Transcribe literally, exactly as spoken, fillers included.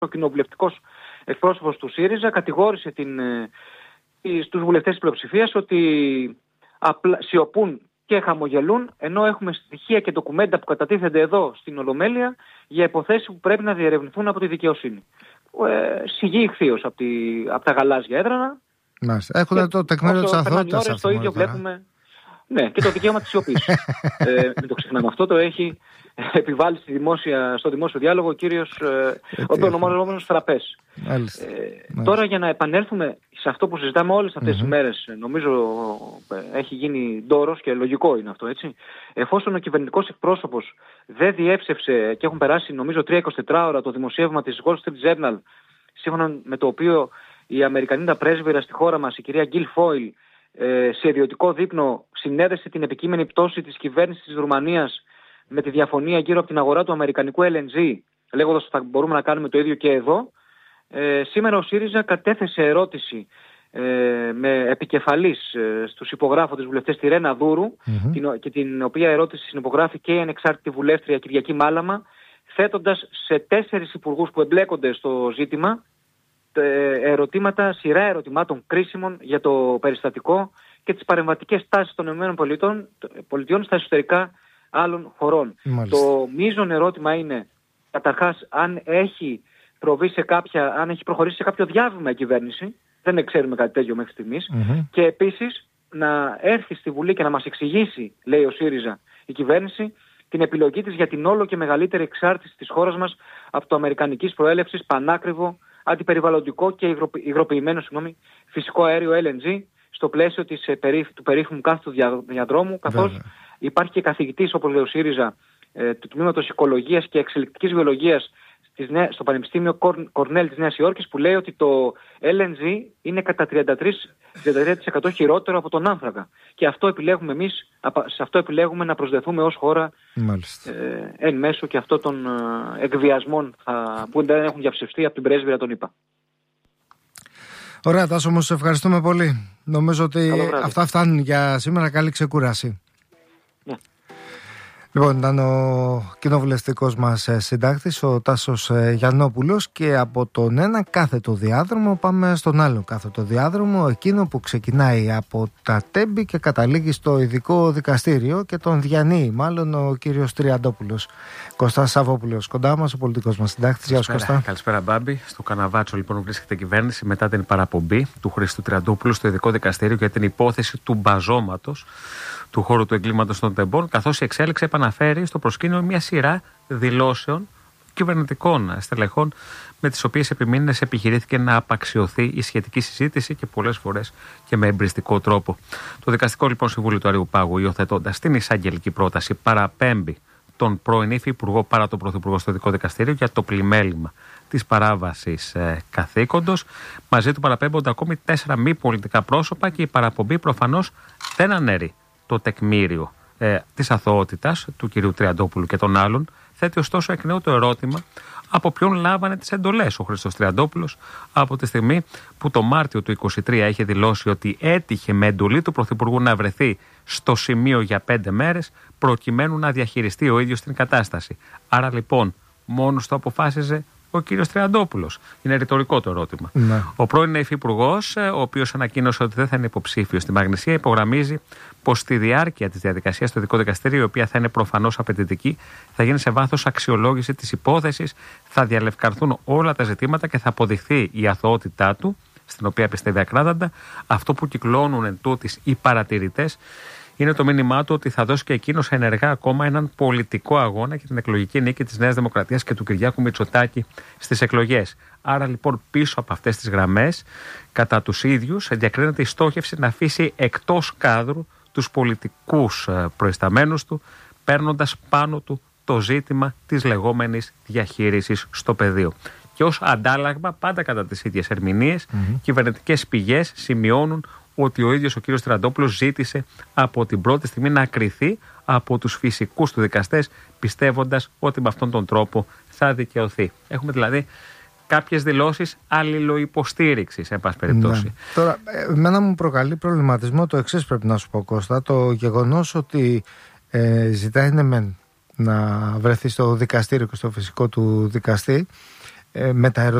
ο κοινοβουλευτικός εκπρόσωπος του ΣΥΡΙΖΑ κατηγόρησε την, στους βουλευτές της πλειοψηφίας ότι απλά σιωπούν και χαμογελούν, ενώ έχουμε στοιχεία και ντοκουμέντα που κατατίθενται εδώ στην Ολομέλεια για υποθέσεις που πρέπει να διερευνηθούν από τη δικαιοσύνη. Ε, Σιγή ηχθείως από, από τα γαλάζια έδρανα. Μάλιστα. Έχουν το τεκμήριο της αθωότητας. Το ίδιο βλέπουμε. Ναι, και το δικαίωμα της σιωπής. ε, μην το ξεχνάμε αυτό, το έχει επιβάλει στη δημόσια, στο δημόσιο διάλογο ο κύριος, ε, ο ονομαζόμενος Φραπές. Μάλιστα. Ε, Μάλιστα. Τώρα για να επανέλθουμε σε αυτό που συζητάμε όλες αυτές τις mm-hmm. μέρες, νομίζω ε, έχει γίνει ντόρος και λογικό είναι αυτό, έτσι. Εφόσον ο κυβερνητικός εκπρόσωπος δεν διέψευσε και έχουν περάσει νομίζω τρία είκοσι τέσσερις ώρα το δημοσίευμα της Wall Street Journal, σύμφωνα με το οποίο η Αμερικανίδα πρέσβυρα στη χώρα μας, η κυρία Γκίλ Φόιλ, σε ιδιωτικό δείπνο συνέδεσε την επικείμενη πτώση της κυβέρνησης της Ρουμανίας με τη διαφωνία γύρω από την αγορά του αμερικανικού ελ εν τζι, λέγοντας ότι θα μπορούμε να κάνουμε το ίδιο και εδώ. Ε, σήμερα ο ΣΥΡΙΖΑ κατέθεσε ερώτηση ε, με επικεφαλής ε, στους υπογράφοντες βουλευτές τη Ρένα Δούρου, mm-hmm. την, και την οποία ερώτηση συνυπογράφει και η ανεξάρτητη βουλεύτρια Κυριακή Μάλαμα, θέτοντας σε τέσσερις υπουργούς που εμπλέκονται στο ζήτημα ερωτήματα, σειρά ερωτημάτων κρίσιμων για το περιστατικό και τις παρεμβατικές τάσεις των ΗΠΑ στα εσωτερικά άλλων χωρών. Μάλιστα. Το μείζον ερώτημα είναι καταρχάς αν έχει προβεί σε κάποια, αν έχει προχωρήσει σε κάποιο διάβημα η κυβέρνηση, δεν ξέρουμε κάτι τέτοιο μέχρι στιγμής, mm-hmm. και επίσης να έρθει στη Βουλή και να μας εξηγήσει, λέει ο ΣΥΡΙΖΑ, η κυβέρνηση, την επιλογή της για την όλο και μεγαλύτερη εξάρτηση της χώρας μας από το αμερικανικής προέλευσης πανάκριβο, αντιπεριβαλλοντικό και υγροποιημένο συγγνώμη, φυσικό αέριο ελ εν τζι στο πλαίσιο της, του περίφημου κάθετου διαδρόμου, καθώς Βέβαια. υπάρχει και καθηγητής, όπως λέει ο ΣΥΡΙΖΑ, ε, του Τμήματος Οικολογίας και Εξελικτικής Βιολογίας στο Πανεπιστήμιο Κορνέλ της Νέας Υόρκης, που λέει ότι το ελ εν τζι είναι κατά τριάντα τρία τοις εκατό χειρότερο από τον άνθρακα. Και αυτό επιλέγουμε εμείς, σε αυτό επιλέγουμε να προσδεθούμε ως χώρα ε, εν μέσω και αυτών των ε, εκβιασμών θα, που δεν έχουν διαψευστεί από την πρέσβυρα των ΗΠΑ. Ωραία, Τάσο, όμως ευχαριστούμε πολύ. Νομίζω ότι αυτά φτάνουν για σήμερα. Καλή ξεκούραση. Yeah. Λοιπόν, ήταν ο κοινοβουλευτικός μας συντάκτης, ο Τάσος Γιαννόπουλος, και από τον ένα κάθετο διάδρομο πάμε στον άλλο κάθετο διάδρομο, εκείνο που ξεκινάει από τα Τέμπη και καταλήγει στο ειδικό δικαστήριο και τον διανύει μάλλον ο κύριος Τριαντόπουλος. Κωστάς Σαββόπουλος, κοντά μας, ο πολιτικός μας συντάκτης. Γεια σου, Κωστά. Καλησπέρα, Μπάμπη. Στο Καναβάτσο λοιπόν βρίσκεται η κυβέρνηση μετά την παραπομπή του Χρήστου Τριαντόπουλου στο ειδικό δικαστήριο για την υπόθεση του μπαζώματος του χώρου του εγκλήματος των τεμπών, καθώς η εξέλιξη επαναφέρει στο προσκήνιο μια σειρά δηλώσεων κυβερνητικών στελεχών, με τις οποίες επιμήνες επιχειρήθηκε να απαξιωθεί η σχετική συζήτηση και πολλές φορές και με εμπριστικό τρόπο. Το Δικαστικό λοιπόν Συμβούλιο του Αριουπάγου, υιοθετώντας την εισαγγελική πρόταση, παραπέμπει τον πρώην υφυπουργό παρά τον πρωθυπουργό στο ειδικό δικαστήριο για το πλημέλημα της παράβασης ε, καθήκοντος. Μαζί του παραπέμπονται ακόμη τέσσερα μη πολιτικά πρόσωπα και η παραπομπή προφανώς δεν αναιρεί το τεκμήριο ε, της αθωότητας του κυρίου Τριαντόπουλου και των άλλων. Θέτει ωστόσο εκ νέου το ερώτημα από ποιον λάβανε τις εντολές ο Χρήστος Τριαντόπουλος, από τη στιγμή που το Μάρτιο του είκοσι τρία είχε δηλώσει ότι έτυχε με εντολή του Πρωθυπουργού να βρεθεί στο σημείο για πέντε μέρες προκειμένου να διαχειριστεί ο ίδιος την κατάσταση. Άρα λοιπόν μόνος το αποφάσιζε ο κύριος Τριαντόπουλος? Είναι ρητορικό το ερώτημα. Ναι. Ο πρώην υφυπουργός, ο οποίος ανακοίνωσε ότι δεν θα είναι υποψήφιος στη Μαγνησία, υπογραμμίζει πως στη διάρκεια της διαδικασίας στο ειδικό δικαστήριο, η οποία θα είναι προφανώς απαιτητική, θα γίνει σε βάθος αξιολόγηση της υπόθεσης, θα διαλευκανθούν όλα τα ζητήματα και θα αποδειχθεί η αθωότητά του, στην οποία πιστεύει ακράδαντα. Αυτό που κυκλώνουν εν τούτης οι παρατηρητές είναι το μήνυμά του ότι θα δώσει και εκείνος ενεργά ακόμα έναν πολιτικό αγώνα για την εκλογική νίκη της Νέας Δημοκρατίας και του Κυριάκου Μητσοτάκη στις εκλογές. Άρα λοιπόν πίσω από αυτές τις γραμμές, κατά τους ίδιους, διακρίνεται η στόχευση να αφήσει εκτός κάδρου τους πολιτικούς προϊσταμένους του, παίρνοντας πάνω του το ζήτημα της λεγόμενης διαχείρισης στο πεδίο. Και ως αντάλλαγμα, πάντα κατά τις ίδιες ερμηνείες, mm-hmm. κυβερνητικές πηγές σημειώνουν ότι ο ίδιος ο κύριος Τριαντόπουλος ζήτησε από την πρώτη στιγμή να ακριθεί από τους φυσικούς του δικαστές, πιστεύοντας ότι με αυτόν τον τρόπο θα δικαιωθεί. Έχουμε δηλαδή κάποιες δηλώσεις αλληλοϊποστήριξης, εν πάση περιπτώσει. Ναι. Τώρα, εμένα μου προκαλεί προβληματισμό το εξής, πρέπει να σου πω, Κώστα, το γεγονός ότι ε, ζητάει ναι μεν να βρεθεί στο δικαστήριο και στο φυσικό του δικαστή, ε, με τα